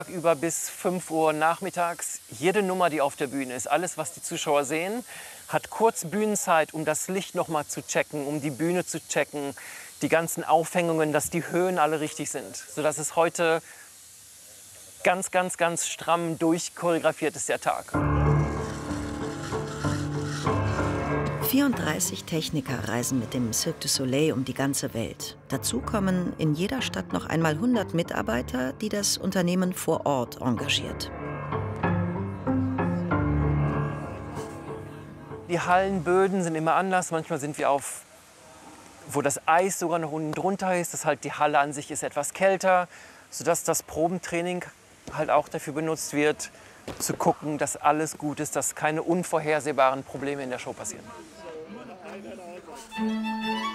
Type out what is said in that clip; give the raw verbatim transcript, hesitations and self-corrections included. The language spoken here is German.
Über bis fünf Uhr nachmittags. Jede Nummer, die auf der Bühne ist, alles, was die Zuschauer sehen, hat kurz Bühnenzeit, um das Licht noch mal zu checken, um die Bühne zu checken, die ganzen Aufhängungen, dass die Höhen alle richtig sind. Sodass es heute ganz, ganz, ganz stramm durchchoreografiert ist, der Tag. vierunddreißig Techniker reisen mit dem Cirque du Soleil um die ganze Welt. Dazu kommen in jeder Stadt noch einmal hundert Mitarbeiter, die das Unternehmen vor Ort engagiert. Die Hallenböden sind immer anders. Manchmal sind wir auf, wo das Eis sogar noch unten drunter ist. Das halt die Halle an sich ist etwas kälter, sodass das Probentraining halt auch dafür benutzt wird, zu gucken, dass alles gut ist, dass keine unvorhersehbaren Probleme in der Show passieren.